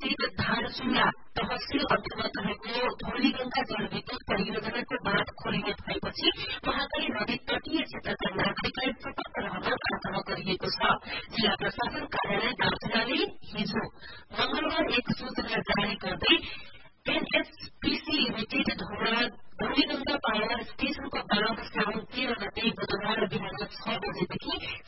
स्थित धारचुला तहसील अन्तर्गत रहेको धौलीगंगा जलविद्युत परियोजनाको बाँध खोलिने भएपछि महाकाली नदी तटीय क्षेत्रका नागरिकलाई सतर्क रहन आग्रह गरिएको छ। जिल्ला प्रशासन कार्यालय दार्चुलाले हिजो मंगलबार एक सूचना जारी गर्दै एनएचपीसी लिमिटेड धौलीगंगा पावर स्टेशनको बाँध साउन 13 गते बुधबार बिहान 6 बजेदेखि